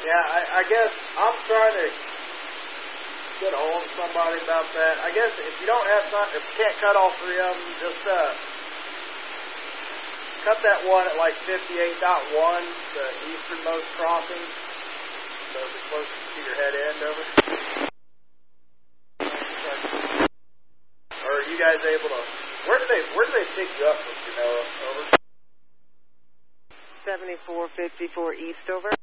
Yeah, I guess I'm trying to get a hold of somebody about that. I guess if you don't have if you can't cut all three of them, just cut that one at like 58.1, the easternmost crossing, so it's closest to your head end. Over. Or are you guys able to? Where do they pick you up from? You know, over. 7454 east. Over.